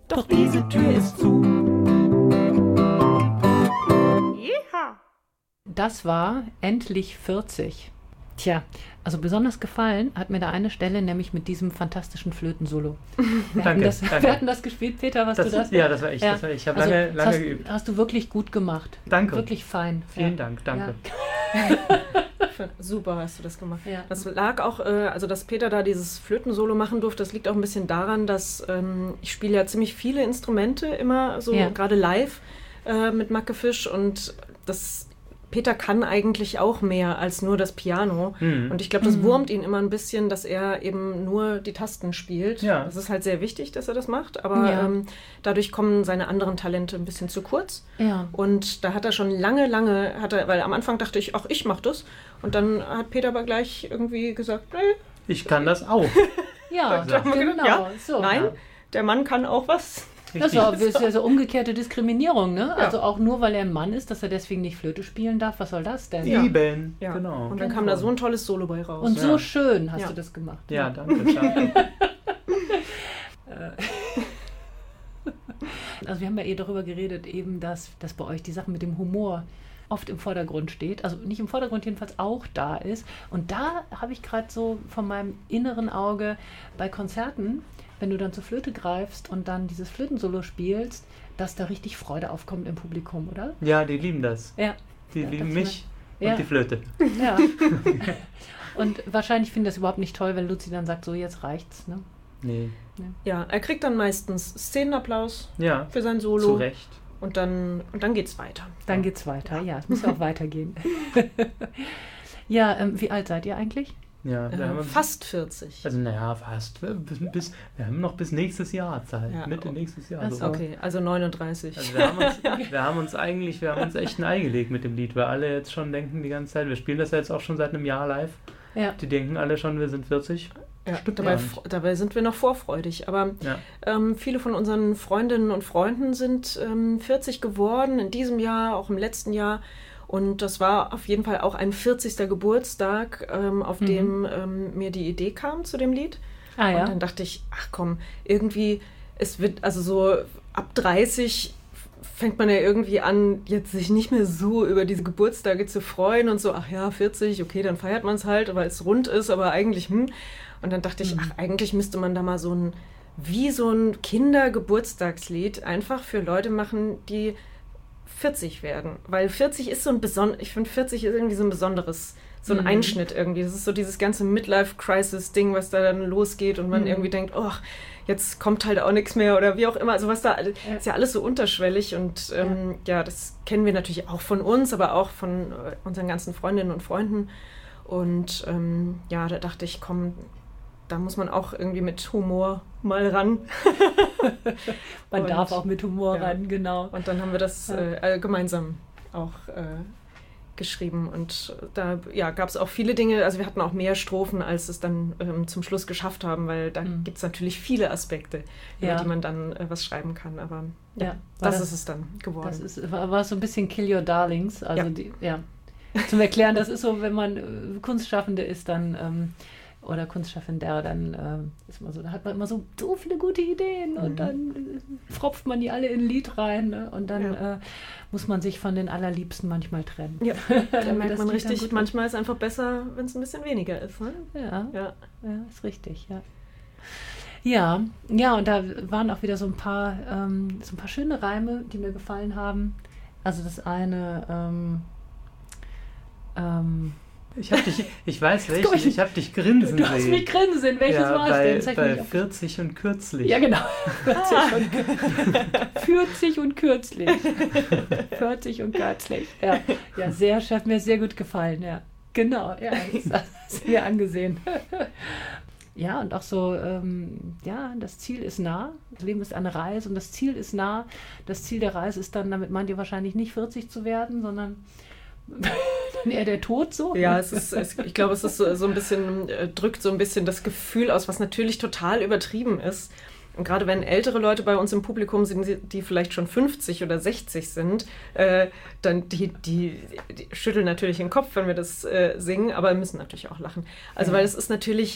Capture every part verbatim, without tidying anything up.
doch diese Tür ist zu. Jeha. Das war Endlich vierzig. Tja, also besonders gefallen hat mir da eine Stelle, nämlich mit diesem fantastischen Flötensolo. Wir, Danke, hatten, das, danke. wir hatten das gespielt, Peter, was Das, du das? ja, das war ich. Ja. Das war ich. Ich habe Also, lange, lange hast, geübt. hast du wirklich gut gemacht. Danke. Wirklich fein. Vielen ja. Dank, danke. Super hast du das gemacht. Ja. Das lag auch, äh, also dass Peter da dieses Flötensolo machen durfte, das liegt auch ein bisschen daran, dass ähm, ich spiele ja ziemlich viele Instrumente immer, so Ja. gerade live äh, mit Mackefisch, und das Peter kann eigentlich auch mehr als nur das Piano. Mhm. Und ich glaube, das Mhm. wurmt ihn immer ein bisschen, dass er eben nur die Tasten spielt. Ja. Das ist halt sehr wichtig, dass er das macht, aber Ja. ähm, dadurch kommen seine anderen Talente ein bisschen zu kurz. Ja. Und da hat er schon lange, lange, hat er, weil am Anfang dachte ich, ach, ich mach das. Und dann hat Peter aber gleich irgendwie gesagt, nee, Ich kann das auch. Ja, Da haben wir gedacht, genau. ja, So. nein, Ja. der Mann kann auch was. Das Richtig. ist ja so umgekehrte Diskriminierung, ne? Ja. Also auch nur, weil er ein Mann ist, dass er deswegen nicht Flöte spielen darf. Was soll das denn? Ja. Eben. Ja. Genau. Und dann kam da so ein tolles Solo bei raus. Und so Ja. schön hast Ja. du das gemacht. Ja, danke. Schade. Also wir haben ja eh darüber geredet, eben, dass, dass bei euch die Sache mit dem Humor oft im Vordergrund steht. Also nicht im Vordergrund, jedenfalls auch da ist. Und da habe ich gerade so von meinem inneren Auge bei Konzerten, wenn du dann zur Flöte greifst und dann dieses Flötensolo spielst, dass da richtig Freude aufkommt im Publikum, oder? Ja, die lieben das. Ja. Die Ja, lieben das mich Ja. und die Flöte. Ja. Und wahrscheinlich finden das überhaupt nicht toll, wenn Luzi dann sagt, so jetzt reicht's, ne? Nee. Ja, er kriegt dann meistens Szenenapplaus Ja, für sein zu Solo. Recht. Und dann, und dann geht's weiter. Dann geht's weiter. Ja, es muss ja auch weitergehen. Ja, ähm, wie alt seid ihr eigentlich? Ja, wir Äh, haben fast vierzig. Also naja, fast. Bis, bis, wir haben noch bis nächstes Jahr Zeit. Ja. Mitte nächstes Jahr. Ach so. so. Okay, also neununddreißig. Also wir haben, uns, wir haben uns eigentlich, wir haben uns echt ein Ei gelegt mit dem Lied, weil alle jetzt schon denken die ganze Zeit, wir spielen das ja jetzt auch schon seit einem Jahr live. Ja. Die denken alle schon, wir sind vierzig. Ja, Stimmt dabei, gar nicht. dabei sind wir noch vorfreudig. Aber Ja. ähm, viele von unseren Freundinnen und Freunden sind ähm, vierzig geworden in diesem Jahr, auch im letzten Jahr. Und das war auf jeden Fall auch ein vierzigster Geburtstag, ähm, auf Mhm. dem ähm, mir die Idee kam zu dem Lied. Ah ja. Und dann dachte ich, ach komm, irgendwie, es wird, also so ab dreißig fängt man ja irgendwie an, jetzt sich nicht mehr so über diese Geburtstage zu freuen und so, ach ja, vierzig, okay, dann feiert man es halt, weil es rund ist, aber eigentlich, hm. Und dann dachte ich, Mhm. ach, eigentlich müsste man da mal so ein, wie so ein Kindergeburtstagslied einfach für Leute machen, die vierzig werden. Weil vierzig ist so ein besonderes, ich finde vierzig ist irgendwie so ein besonderes, so ein Mhm. Einschnitt irgendwie. Das ist so dieses ganze Midlife-Crisis-Ding, was da dann losgeht und man Mhm. irgendwie denkt, oh, jetzt kommt halt auch nichts mehr oder wie auch immer. Also was da, ist ja alles so unterschwellig und ähm, ja. das kennen wir natürlich auch von uns, aber auch von äh, unseren ganzen Freundinnen und Freunden. Und ähm, ja, da dachte ich, komm, da muss man auch irgendwie mit Humor mal ran. Man Und- darf auch mit Humor ja. ran, genau. Und dann haben wir das äh, äh, gemeinsam auch äh, geschrieben. Und da ja, gab es auch viele Dinge, also wir hatten auch mehr Strophen, als es dann ähm, zum Schluss geschafft haben, weil da Mhm. gibt es natürlich viele Aspekte, Ja. über die man dann äh, was schreiben kann. Aber ja, Ja, war das, das- ist es dann geworden. Das ist, war, war so ein bisschen Kill Your Darlings. Also Ja. die, ja. Zum Erklären, das ist so, wenn man äh, Kunstschaffende ist, dann ähm, oder Kunstschaffender, dann ähm, ist man so, da hat man immer so, so viele gute Ideen und Mhm. dann äh, fropft man die alle in ein Lied rein, ne? Und dann Ja. äh, muss man sich von den Allerliebsten manchmal trennen. Ja, da Damit merkt das man Lied dann richtig, gut manchmal ist es einfach besser, wenn es ein bisschen weniger ist. Ne? wird. Ja, Ja. ja, ist richtig, ja. Ja, ja, und da waren auch wieder so ein paar, ähm, so ein paar schöne Reime, die mir gefallen haben. Also das eine, ähm, ähm, Ich hab dich, ich weiß komm welchen, ich- ich hab dich grinsen du hast sehen. mich grinsen sehen. Welches ja, war es bei, denn? Zeig bei mich auf. vierzig und kürzlich. Ja, genau. vierzig und, vierzig und kürzlich. vierzig und kürzlich. Ja, ja, sehr, hat mir sehr gut gefallen, ja. Genau, ja, das hast du mir angesehen. Ja, und auch so, ähm, ja, das Ziel ist nah. Das Leben ist eine Reise und das Ziel ist nah. Das Ziel der Reise ist dann, damit meint ihr wahrscheinlich nicht vierzig zu werden, sondern dann eher der Tod so. Ja, es ist, es, ich glaube, es ist so, so ein bisschen, äh, drückt so ein bisschen das Gefühl aus, was natürlich total übertrieben ist. Und gerade wenn ältere Leute bei uns im Publikum sind, die- die vielleicht schon fünfzig oder sechzig sind, äh, dann die, die, die schütteln natürlich den Kopf, wenn wir das äh, singen, aber müssen natürlich auch lachen. Also Ja. weil es ist natürlich,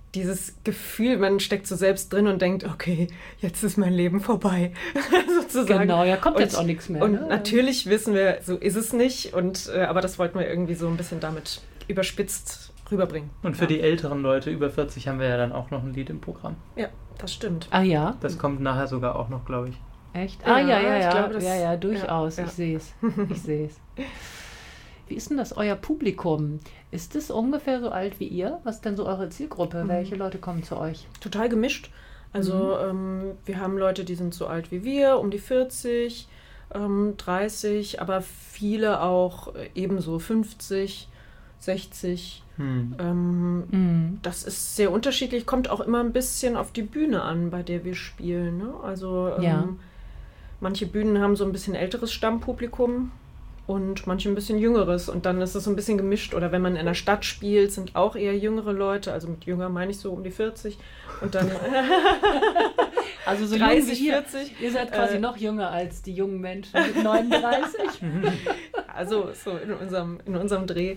dieses Gefühl, man steckt so selbst drin und denkt, okay, jetzt ist mein Leben vorbei, sozusagen. Genau, ja, kommt und, jetzt auch nichts mehr. Und ne? natürlich wissen wir, so ist es nicht, und, äh, aber das wollten wir irgendwie so ein bisschen damit überspitzt rüberbringen. Und für ja. die älteren Leute über vierzig haben wir ja dann auch noch ein Lied im Programm. Ja, das stimmt. Ah ja? Das kommt nachher sogar auch noch, glaube ich. Echt? Ah ja, ja, ja, ja, glaube, das, ja, ja, durchaus. Ja, ich ja. sehe es. Ich sehe es. Wie ist denn das, euer Publikum? Ist es ungefähr so alt wie ihr? Was ist denn so eure Zielgruppe? Mhm. Welche Leute kommen zu euch? Total gemischt. Also mhm. ähm, wir haben Leute, die sind so alt wie wir, um die vierzig, ähm, dreißig, aber viele auch ebenso fünfzig, sechzig. Hm. Ähm, mhm. Das ist sehr unterschiedlich, kommt auch immer ein bisschen auf die Bühne an, bei der wir spielen. Ne? Also ähm, ja. manche Bühnen haben so ein bisschen älteres Stammpublikum und manche ein bisschen jüngeres, und dann ist es so ein bisschen gemischt. Oder wenn man in der Stadt spielt, sind auch eher jüngere Leute, also mit jünger meine ich so um die vierzig, und dann also so dreißig, ihr, vierzig. Ihr seid quasi äh, noch jünger als die jungen Menschen mit neununddreißig. Also so in unserem, in unserem Dreh.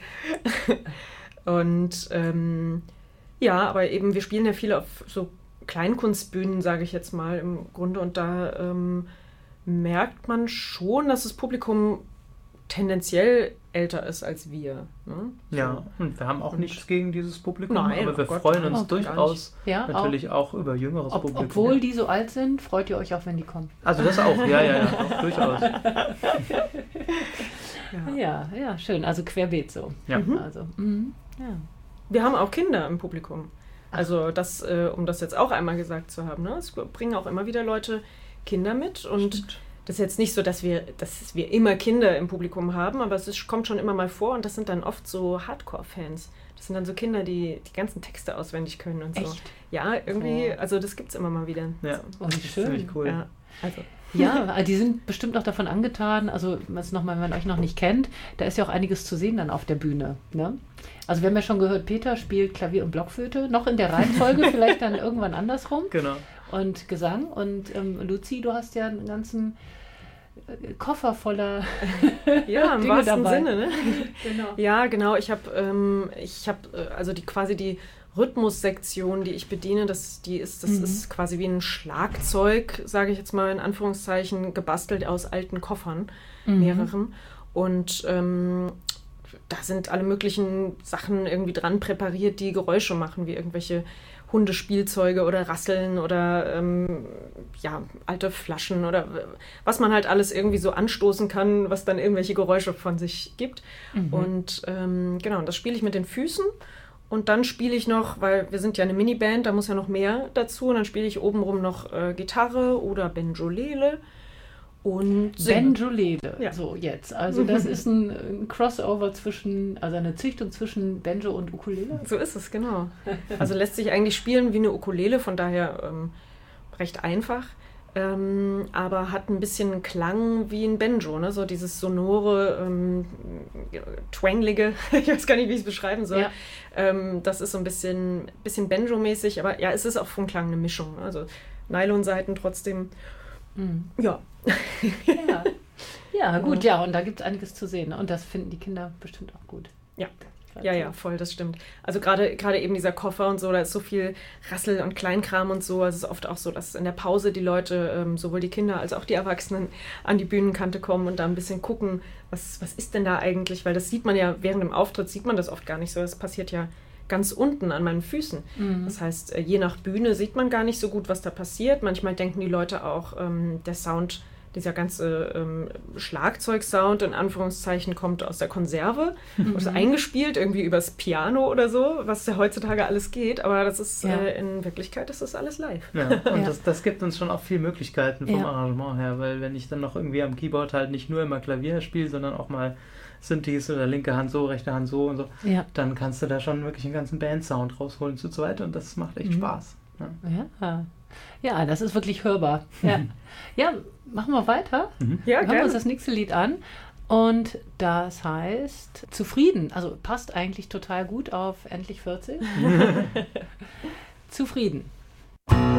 Und ähm, ja, aber eben, wir spielen ja viel auf so Kleinkunstbühnen, sage ich jetzt mal im Grunde, und da ähm, merkt man schon, dass das Publikum tendenziell älter ist als wir. Ne? So. Ja, und wir haben auch und nichts gegen dieses Publikum, nein, aber wir Gott, freuen uns oh, durchaus ja, natürlich auch, auch über jüngeres ob, Publikum. Obwohl ja. die so alt sind, freut ihr euch auch, wenn die kommen. Also das auch, ja, ja, ja, auch durchaus. Ja. ja, ja, schön, also querbeet so. Ja. Mhm. Also, mhm. ja. Wir haben auch Kinder im Publikum. Also das, äh, um das jetzt auch einmal gesagt zu haben, ne? Es bringen auch immer wieder Leute Kinder mit, und Stimmt. das ist jetzt nicht so, dass wir, dass wir immer Kinder im Publikum haben, aber es ist, kommt schon immer mal vor, und das sind dann oft so Hardcore-Fans. Das sind dann so Kinder, die die ganzen Texte auswendig können und so. Echt? Ja, irgendwie, oh. also das gibt es immer mal wieder. Ja, so. Oh, das ist schön. Ziemlich cool. Ja, also. Ja, die sind bestimmt auch davon angetan, also was noch mal, wenn man euch noch nicht kennt, da ist ja auch einiges zu sehen dann auf der Bühne. Ne? Also wir haben ja schon gehört, Peter spielt Klavier und Blockflöte, noch in der Reihenfolge, vielleicht dann irgendwann andersrum. Genau. Und Gesang. Und ähm, Luzi, du hast ja einen ganzen äh, Koffer voller ja, im Dinge wahrsten dabei. Sinne, ne? Genau. Ja, genau. Ich habe, ähm, ich habe, äh, also die quasi die Rhythmussektion, die ich bediene, das, die ist, das mhm. ist quasi wie ein Schlagzeug, sage ich jetzt mal in Anführungszeichen, gebastelt aus alten Koffern, mhm. mehreren. Und ähm, da sind alle möglichen Sachen irgendwie dran präpariert, die Geräusche machen, wie irgendwelche Hundespielzeuge oder Rasseln oder ähm, ja, alte Flaschen oder was man halt alles irgendwie so anstoßen kann, was dann irgendwelche Geräusche von sich gibt. Mhm. Und ähm, genau, und das spiele ich mit den Füßen. Und dann spiele ich noch, weil wir sind ja eine Miniband, da muss ja noch mehr dazu. Und dann spiele ich obenrum noch äh, Gitarre oder Banjolele. Und Banjolele, ja. so jetzt. Also das ist ein, ein Crossover zwischen, also eine Züchtung zwischen Banjo und Ukulele. So ist es, genau. Also lässt sich eigentlich spielen wie eine Ukulele, von daher ähm, recht einfach. Ähm, aber hat ein bisschen Klang wie ein Banjo, ne? So dieses sonore, ähm, twanglige, ich weiß gar nicht, wie ich es beschreiben soll. Ja. Ähm, das ist so ein bisschen, bisschen Banjo-mäßig, aber ja, es ist auch vom Klang eine Mischung. Also Nylonsaiten trotzdem, mhm. ja. ja. Ja, gut, ja, und da gibt es einiges zu sehen. Und das finden die Kinder bestimmt auch gut. Ja. Ja, ja, voll, das stimmt. Also gerade gerade eben dieser Koffer und so, da ist so viel Rassel und Kleinkram und so. Also es ist oft auch so, dass in der Pause die Leute, ähm, sowohl die Kinder als auch die Erwachsenen, an die Bühnenkante kommen und da ein bisschen gucken, was, was ist denn da eigentlich? Weil das sieht man ja, während dem Auftritt sieht man das oft gar nicht so. Das passiert ja ganz unten an meinen Füßen. Mhm. Das heißt, je nach Bühne sieht man gar nicht so gut, was da passiert. Manchmal denken die Leute auch, ähm, der Sound, dieser ganze ähm, Schlagzeugsound in Anführungszeichen kommt aus der Konserve, mhm. ist eingespielt irgendwie übers Piano oder so, was ja heutzutage alles geht, aber das ist ja. äh, in Wirklichkeit ist das alles live. Ja, und ja. das, das gibt uns schon auch viel Möglichkeiten vom ja. Arrangement her, weil wenn ich dann noch irgendwie am Keyboard halt nicht nur immer Klavier spiele, sondern auch mal Synthes oder linke Hand so, rechte Hand so und so, ja. dann kannst du da schon wirklich einen ganzen Bandsound rausholen zu zweit und das macht echt mhm. Spaß. Ja. ja. Ja, das ist wirklich hörbar. Ja, ja, machen wir weiter. Mhm. Ja, Hören wir uns das nächste Lied an. Und das heißt Zufrieden. Also passt eigentlich total gut auf Endlich vierzig. Zufrieden.